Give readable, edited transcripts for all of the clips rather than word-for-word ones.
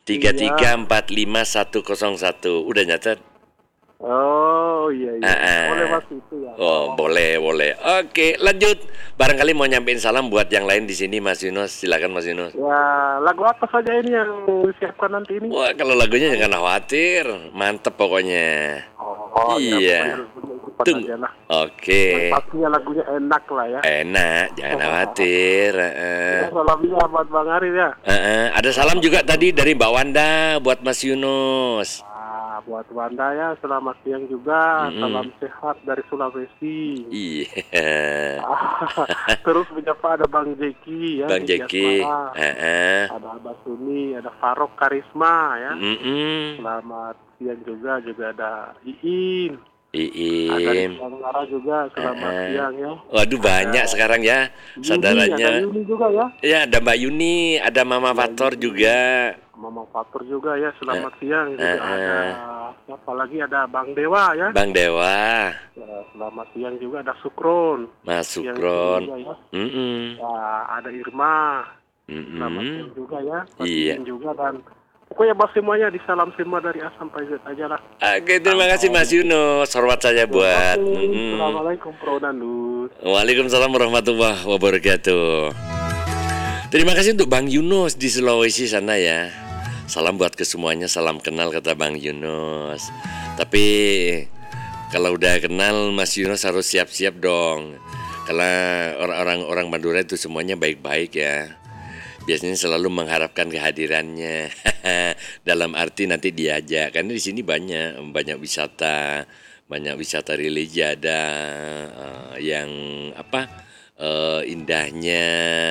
Iya. 3345 101. Udah nyatet? Oh iya iya. Boleh Ah, Mas itu ya. oh, boleh, boleh. Oke, lanjut. Barangkali mau nyampein salam buat yang lain di sini, Mas Yunus. Silakan, Mas Yunus. Ya, lagu apa saja ini yang disiapkan nanti ini? Wah, kalau lagunya Ayo. jangan khawatir. Mantep pokoknya. Oh ya, pokoknya Iya. ikut Tunggu. aja lah. Yang Oke. pastinya lagunya enak lah ya. Enak, jangan khawatir. Ya, salamnya buat Bang Arif ya. Ada salam Selamat juga siang. tadi dari Mbak Wanda buat Mas Yunus. Buat Wanda ya, selamat siang juga. Mm-mm. Salam sehat dari Sulawesi. Iya. Terus menyapa ada Bang Jeki ya Bang di Jeki. Diaspora. Heeh. Ada Abah Suni, ada Farok Karisma ya. Mm-mm. Selamat siang juga ada Iin. Ada Iim. Rizwan Lara juga, selamat Heeh. siang ya. Waduh, banyak Ada sekarang ya Ada saudaranya. Yuni juga ya. Ya, ada Mbak Yuni, ada Mama Ya Fator Yuni, juga. Mama Fatur juga ya, Eh, selamat siang juga ada eh. siapa lagi ada Bang Dewa ya. Bang Dewa, Ya, selamat siang juga ada Sukron. Mas Siang siang Sukron. juga ya. Mm-mm. Ya, ada Irma. Selamat Mm-mm. siang juga ya. Mas Iya. Iin juga dan pokoknya buat semuanya di salam semua dari A sampai Z aja lah. Oke, terima kasih Sampai Mas Yunus. Hormat saya ya, buat. oke. Mm-mm. Assalamualaikum Pro Dandut. Waalaikumsalam warahmatullahi wabarakatuh. Terima kasih untuk Bang Yunus di Sulawesi sana ya. Salam buat ke semuanya, salam kenal kata Bang Yunus. Tapi kalau udah kenal Mas Yunus harus siap-siap dong. Karena orang-orang Madura itu semuanya baik-baik ya. Biasanya selalu mengharapkan kehadirannya. Dalam arti nanti diajak. Karena di sini banyak wisata religi ada yang apa indahnya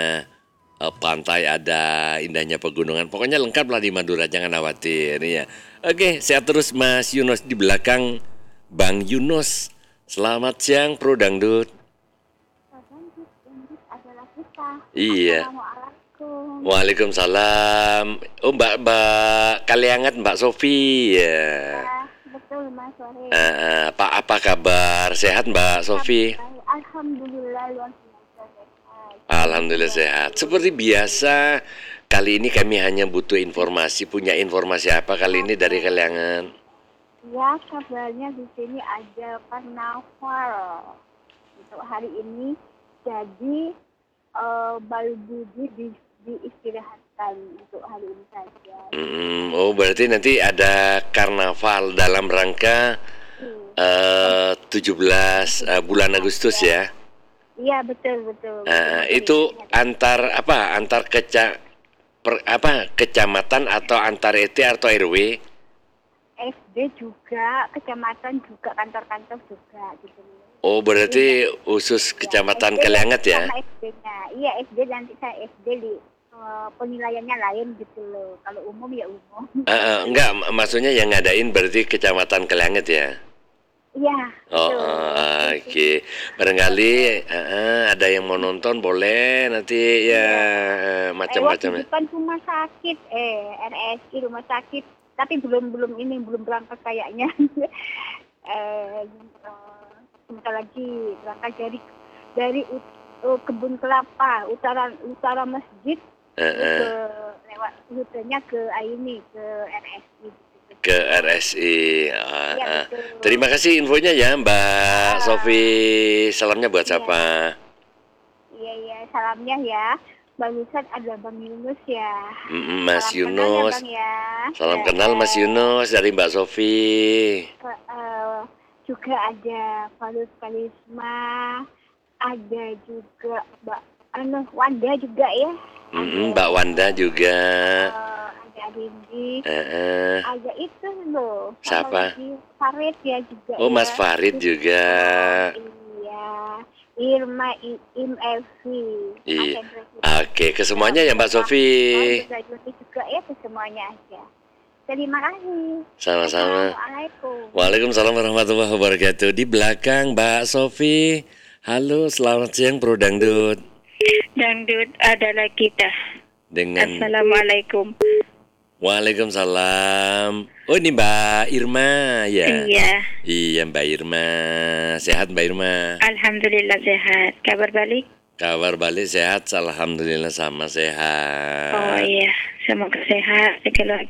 pantai ada, indahnya pegunungan. Pokoknya lengkap lah di Madura, jangan khawatir ya. Oke, sehat terus Mas Yunus di belakang Bang Yunus. Selamat siang Pro Dangdut. Dangdut adalah kita. Iya. Assalamualaikum. Waalaikumsalam. Oh Mbak Kaliangat Mbak Sofi ya. Ya, betul Mas Wahid. Apa kabar? Sehat Mbak Sofi? Alhamdulillah luar biasa sehat. Alhamdulillah sehat. Seperti biasa, kali ini kami hanya butuh informasi. Punya informasi apa kali ini dari Kaliangan? Ya, kabarnya di sini ada karnaval untuk hari ini. Jadi baru diistirahatkan untuk hari ini saja. Oh berarti nanti ada karnaval dalam rangka 17 bulan Agustus ya? Iya betul. Itu antar kecamatan atau antar RT atau RW? SD juga, kecamatan juga, kantor-kantor juga gitu. Oh berarti khusus kecamatan Kaliangat ya? Sama SD-nya. Iya SD, nanti saya SD di penilaiannya lain gitu loh. Kalau umum ya umum. Enggak, maksudnya yang ngadain berarti kecamatan Kaliangat ya? Iya. Oh, betul. oke. Barangkali ada yang mau nonton boleh nanti ya Lewat macam-macam. di depan rumah sakit, RSI rumah sakit. Tapi belum berangkat kayaknya. Sebentar lagi berangkat dari kebun kelapa utara masjid lewat rutenya ke ini ke RSI. Ke RSI. Iya, betul. Terima kasih infonya ya Mbak Sofi. Salamnya buat Iya. siapa? Iya, salamnya ya. Barusan ada Bang Yunus ya. Mas Salam kenal ya Yunus. Bang ya. Salam kenal Mas Yunus dari Mbak Sofi. Juga ada Falus Karisma, ada juga Mbak Wanda juga ya. Mbak Wanda juga. Ada Rindi, Eh, ada itu loh. Siapa? Farid ya juga. Oh ya. Mas Farid juga. Iya, Irma Im Elvi. Iya. Oke, ke semuanya ya Mbak Sofi. Juga ya ke semuanya aja. Terima kasih. Sama-sama. Assalamualaikum. Waalaikumsalam warahmatullahi wabarakatuh. Di belakang Mbak Sofi. Halo, selamat siang Pro Dangdut. Dangdut adalah kita. Dengan Assalamualaikum. Waalaikumsalam. Oh ini Mbak Irma ya? Iya. Iya Mbak Irma. Sehat Mbak Irma? Alhamdulillah sehat. Kabar balik? Kabar balik sehat, alhamdulillah sama sehat. Oh iya. Semoga sehat. Keluarga